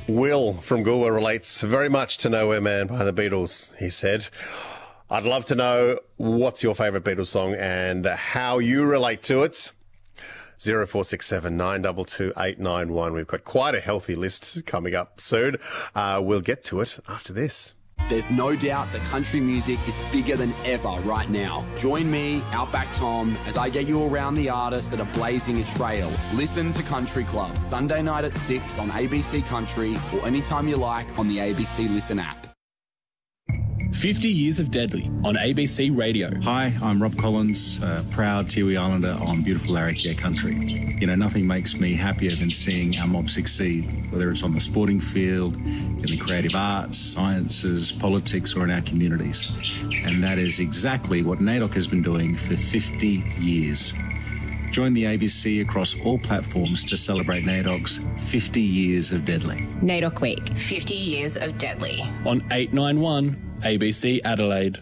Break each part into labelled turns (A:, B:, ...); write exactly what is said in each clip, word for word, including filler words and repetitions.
A: Will from Goolwa relates very much to Nowhere Man by the Beatles, he said. I'd love to know what's your favourite Beatles song and how you relate to it. zero four six seven nine two two eight nine one. We've got quite a healthy list coming up soon. Uh, we'll get to it after this.
B: There's no doubt that country music is bigger than ever right now. Join me, Outback Tom, as I get you around the artists that are blazing a trail. Listen to Country Club, Sunday night at six on A B C Country or anytime you like on the A B C Listen app.
C: fifty years of Deadly on A B C Radio.
D: Hi, I'm Rob Collins, uh, proud Tiwi Islander on beautiful Larrakia country. You know, nothing makes me happier than seeing our mob succeed, whether it's on the sporting field, in the creative arts, sciences, politics, or in our communities. And that is exactly what NAIDOC has been doing for fifty years. Join the A B C across all platforms to celebrate NAIDOC's fifty years of Deadly.
E: NAIDOC Week, fifty years of Deadly.
C: On eight ninety-one A B C Adelaide.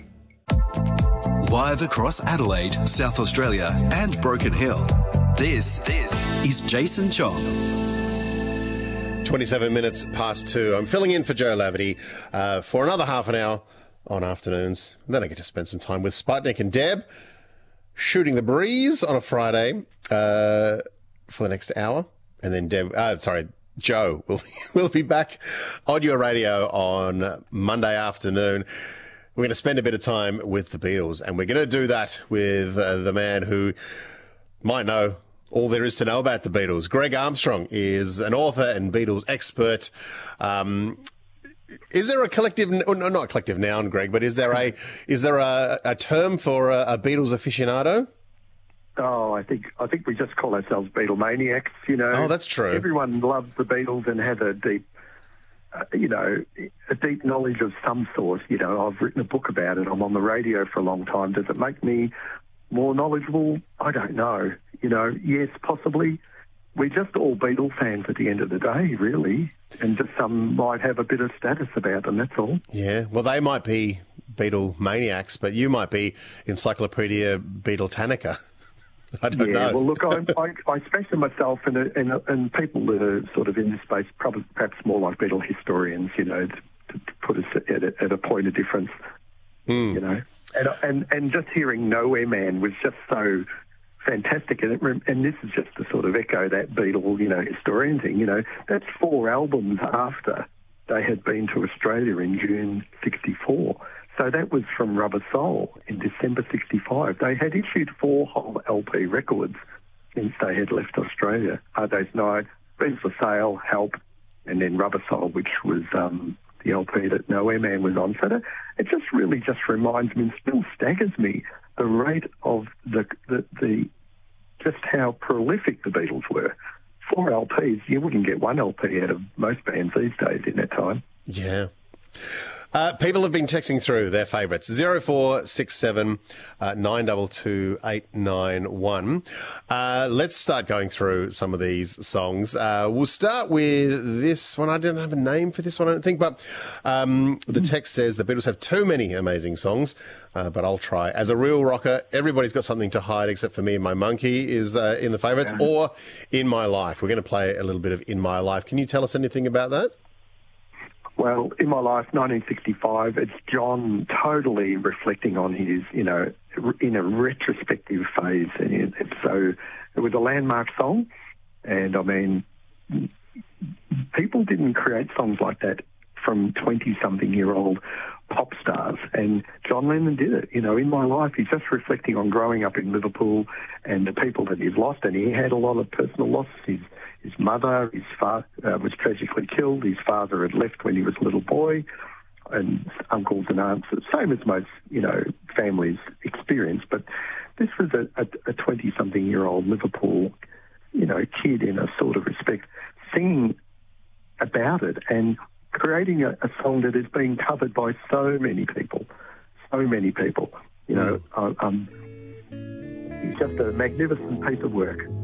F: Live across Adelaide, South Australia and Broken Hill. This, this is Jason Chong.
A: twenty-seven minutes past two. I'm filling in for Joe Laverty uh, for another half an hour on afternoons. And then I get to spend some time with Sputnik and Deb, shooting the breeze on a Friday uh, for the next hour. And then Deb, uh, sorry, Joe will, will be back on your radio on Monday afternoon. We're going to spend a bit of time with the Beatles, and we're going to do that with uh, the man who might know all there is to know about the Beatles. Greg Armstrong is an author and Beatles expert. Um, is there a collective, or not a collective noun, Greg, but is there a is there a, a term for a, a Beatles aficionado?
G: Oh, I think I think we just call ourselves Beatlemaniacs. You know,
A: oh, that's true.
G: Everyone loves the Beatles and has a deep, uh, you know, a deep knowledge of some sort. You know, I've written a book about it. I'm on the radio for a long time. Does it make me more knowledgeable? I don't know. You know, yes, possibly. We're just all Beatle fans at the end of the day, really, and just some might have a bit of status about them. That's all.
A: Yeah, well, they might be Beatle maniacs, but you might be Encyclopedia Beatletanica. I don't
G: yeah,
A: know.
G: well, look, I, I, I special myself in, a, in, a, in people that are sort of in this space, probably, perhaps more like Beatle historians, you know, to, to put us at a, at a point of difference, mm. you know. And, and and just hearing Nowhere Man was just so fantastic. And, it, and this is just to sort of echo that Beatle, you know, historian thing, you know. That's four albums after they had been to Australia in June sixty-four. So that was from Rubber Soul in December sixty-five. They had issued four whole L P records since they had left Australia. Hard Day's Night, Beatles for Sale, Help, and then Rubber Soul, which was um, the L P that Nowhere Man was on. So that, it just really just reminds me and still staggers me the rate of the, the, the just how prolific the Beatles were. Four L Ps, you wouldn't get one L P out of most bands these days in that time.
A: Yeah. Uh, people have been texting through their favourites. zero four six seven nine two two eight nine one. Uh, let's start going through some of these songs. Uh, we'll start with this one. I don't have a name for this one, I don't think, but um, the text says the Beatles have too many amazing songs, uh, but I'll try. As a real rocker, everybody's got something to hide except for me and my monkey is uh, in the favourites, yeah. Or In My Life. We're going to play a little bit of In My Life. Can you tell us anything about that?
G: Well, In My Life, nineteen sixty-five, it's John totally reflecting on his, you know, in a retrospective phase. And so it was a landmark song. And, I mean, people didn't create songs like that from twenty-something-year-old pop stars. And John Lennon did it. You know, In My Life, he's just reflecting on growing up in Liverpool and the people that he's lost. And he had a lot of personal loss. He's His mother, his father uh, was tragically killed. His father had left when he was a little boy, and uncles and aunts, same as most, you know, families experience. But this was a twenty-something-year-old Liverpool, you know, kid in a sort of respect, singing about it and creating a, a song that is being covered by so many people, so many people. You know, mm. um, it's just a magnificent piece of work.